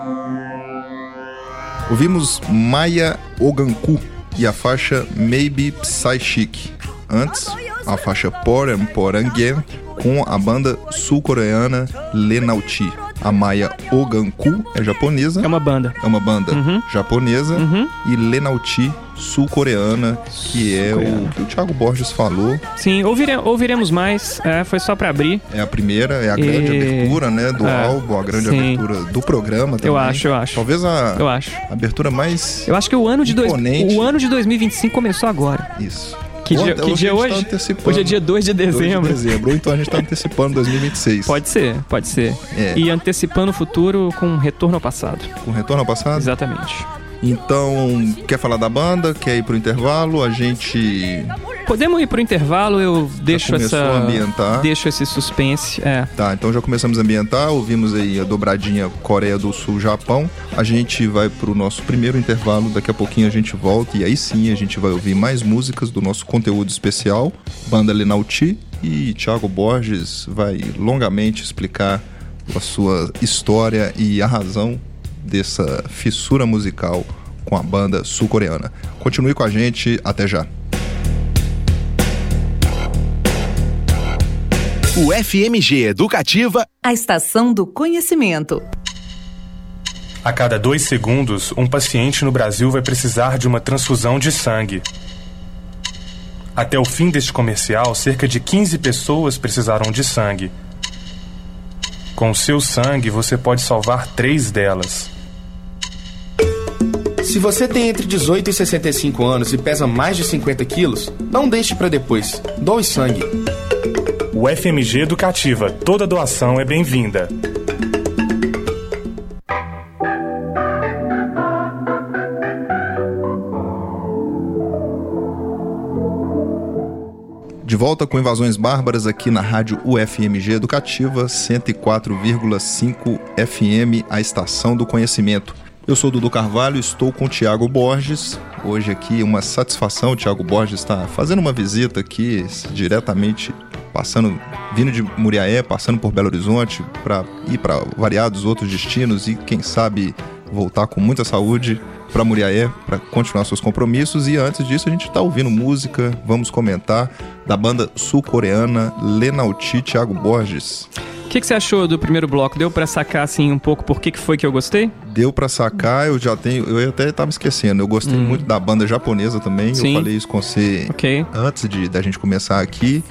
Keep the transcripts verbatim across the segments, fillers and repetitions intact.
Ouvimos Maya Oganku e a faixa Maybe Psy Chic. Antes, a faixa Poran Porangen com a banda sul-coreana Lenauti. A Maya Oganku é japonesa. É uma banda. É uma banda uhum. japonesa. Uhum. E Lenauti, sul-coreana, que é o que o Thiago Borges falou. Sim, ouvire, ouviremos mais. É, foi só pra abrir. É a primeira, é a grande e... abertura, né, do é, álbum, a grande sim. abertura do programa também. Eu acho, eu acho. Talvez a eu acho. abertura mais Eu acho que o ano de, dois, imponente. o ano de dois mil e vinte e cinco começou agora. Isso. Que dia, que dia hoje? Tá hoje é dia dois de dezembro. dois de dezembro. Ou então a gente tá antecipando dois mil e vinte e seis. Pode ser, pode ser. É. E antecipando o futuro com retorno ao passado. Com retorno ao passado? Exatamente. Então, quer falar da banda? Quer ir pro intervalo? A gente... Podemos ir pro intervalo, eu deixo essa... a ambientar. Deixo esse suspense, é. Tá, então já começamos a ambientar, ouvimos aí a dobradinha Coreia do Sul, Japão. A gente vai pro nosso primeiro intervalo, daqui a pouquinho a gente volta e aí sim a gente vai ouvir mais músicas do nosso conteúdo especial, Banda Lenauti, e Thiago Borges vai longamente explicar a sua história e a razão dessa fissura musical com a banda sul-coreana. Continue com a gente, até já. O F M G Educativa, a estação do conhecimento. A cada dois segundos, um paciente no Brasil vai precisar de uma transfusão de sangue. Até o fim deste comercial, cerca de quinze pessoas precisarão de sangue. Com o seu sangue, você pode salvar três delas. Se você tem entre dezoito e sessenta e cinco anos e pesa mais de cinquenta quilos, não deixe para depois. Doe sangue. O F M G Educativa. Toda doação é bem-vinda. De volta com Invasões Bárbaras aqui na rádio U F M G Educativa, cento e quatro vírgula cinco F M, a estação do conhecimento. Eu sou Dudu Carvalho, estou com o Thiago Borges. Hoje aqui uma satisfação, o Thiago Borges está fazendo uma visita aqui diretamente, passando, vindo de Muriaé, passando por Belo Horizonte, para ir para variados outros destinos e quem sabe voltar com muita saúde para Muriaé, para continuar seus compromissos. E antes disso a gente está ouvindo música, vamos comentar, da banda sul-coreana Lenauti. Thiago Borges. O que, que você achou do primeiro bloco? Deu pra sacar, assim, um pouco por que, que foi que eu gostei? Deu pra sacar, eu já tenho... Eu até tava esquecendo, eu gostei hum. muito da banda japonesa também. Sim. Eu falei isso com você okay. antes de, da gente começar aqui.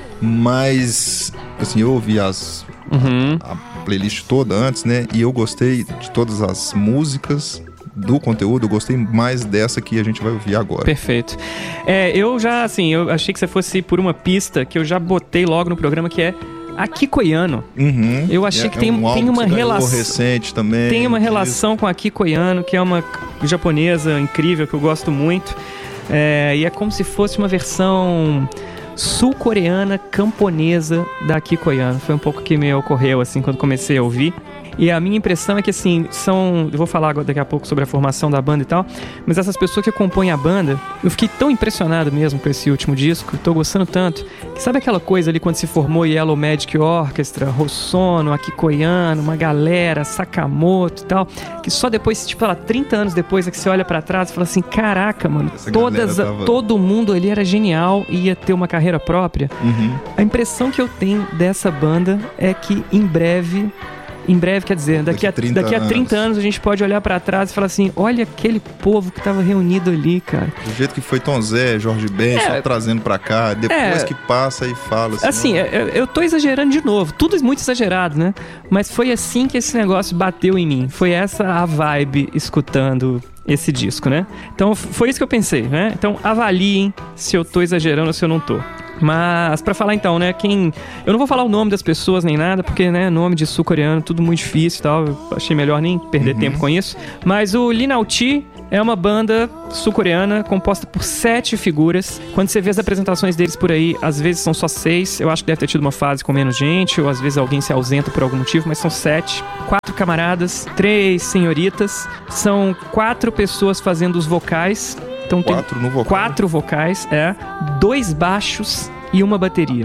Mas, assim, eu ouvi as, uhum. a, a playlist toda antes, né? E eu gostei de todas as músicas do conteúdo, eu gostei mais dessa que a gente vai ouvir agora. Perfeito. É, eu já, assim, eu achei que você fosse por uma pista que eu já botei logo no programa, que é Akiko Yano. Uhum. Eu achei é, que tem, é um tem uma relação recente também. Tem uma relação com a Akiko Yano, que é uma japonesa incrível que eu gosto muito. É, e é como se fosse uma versão sul-coreana camponesa da Akiko Yano. Foi um pouco que me ocorreu assim quando comecei a ouvir. E a minha impressão é que, assim, são... Eu vou falar daqui a pouco sobre a formação da banda e tal, mas essas pessoas que compõem a banda, eu fiquei tão impressionado mesmo com esse último disco, tô gostando tanto, que sabe aquela coisa ali quando se formou Yellow Magic Orchestra, Hosono, Akiko Yano, uma galera, Sakamoto e tal, que só depois, tipo, lá, trinta anos depois é que você olha pra trás e fala assim, caraca, mano, todas, tava... todo mundo ali era genial e ia ter uma carreira própria. Uhum. A impressão que eu tenho dessa banda é que em breve... Em breve, quer dizer, daqui a, daqui a trinta anos a gente pode olhar pra trás e falar assim, olha aquele povo que tava reunido ali, cara. Do jeito que foi Tom Zé, Jorge Ben, é, só trazendo pra cá, depois é, que passa e fala assim... Assim, eu, eu tô exagerando de novo, tudo muito exagerado, né? Mas foi assim que esse negócio bateu em mim, foi essa a vibe escutando esse disco, né? Então foi isso que eu pensei, né? Então avaliem se eu tô exagerando ou se eu não tô. Mas, pra falar então, né, quem... Eu não vou falar o nome das pessoas nem nada, porque, né, nome de sul-coreano, tudo muito difícil e tal, eu achei melhor nem perder uhum. tempo com isso. Mas o Lenauti é uma banda sul-coreana composta por sete figuras. Quando você vê as apresentações deles por aí, às vezes são só seis, eu acho que deve ter tido uma fase com menos gente, ou às vezes alguém se ausenta por algum motivo, mas são sete. Quatro camaradas, três senhoritas, são quatro pessoas fazendo os vocais. Então quatro tem no vocal. Quatro vocais, é. Dois baixos e uma bateria.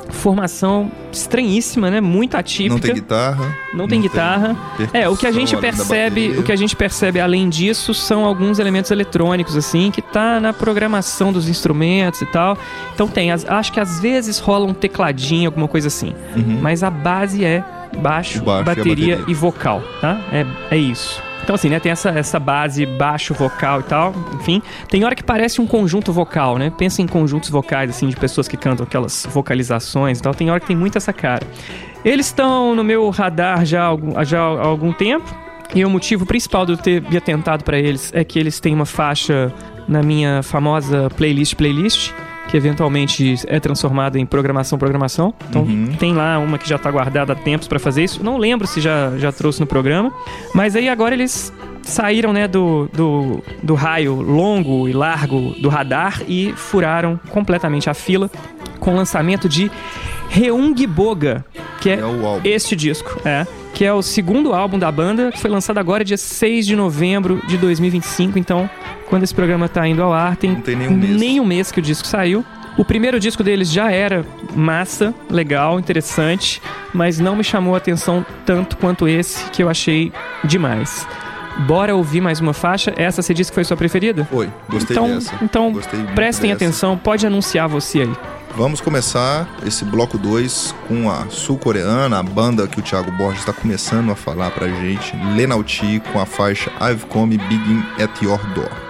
formação estranhíssima, né? Muito atípica. Não tem guitarra. Não tem não guitarra. Tem é, o que a gente percebe, o que a gente percebe além disso são alguns elementos eletrônicos, assim, que tá na programação dos instrumentos e tal. Então tem, as, acho que às vezes rola um tecladinho, alguma coisa assim. Uhum. Mas a base é baixo, baixo bateria, e, bateria. e vocal, tá? É, é isso. Então assim, né, tem essa, essa base baixo, vocal e tal, enfim. Tem hora que parece um conjunto vocal, né? Pensa em conjuntos vocais, assim, de pessoas que cantam aquelas vocalizações e tal. Tem hora que tem muito essa cara. Eles estão no meu radar já há algum, já há algum tempo. E o motivo principal de eu ter me atentado para eles é que eles têm uma faixa na minha famosa playlist playlist, que eventualmente é transformada em programação, programação. Então, uhum. tem lá uma que já está guardada há tempos para fazer isso. Não lembro se já, já trouxe no programa. Mas aí agora eles saíram, né, do, do, do raio longo e largo do radar e furaram completamente a fila com o lançamento de Reungboga, que é, é o este disco. É. Que é o segundo álbum da banda, que foi lançado agora dia seis de novembro de dois mil e vinte e cinco. Então, quando esse programa tá indo ao ar, tem, Não tem nenhum, mês. nenhum mês que o disco saiu. O primeiro disco deles já era massa, legal, interessante, mas não me chamou a atenção tanto quanto esse, que eu achei demais. Bora ouvir mais uma faixa? Essa você disse que foi sua preferida? Foi, gostei então, dessa. Então, gostei prestem dessa. atenção, pode anunciar você aí. Vamos começar esse bloco dois com a sul-coreana, a banda que o Thiago Borges está começando a falar pra gente, Lenauti, com a faixa I've Come Begging at Your Door.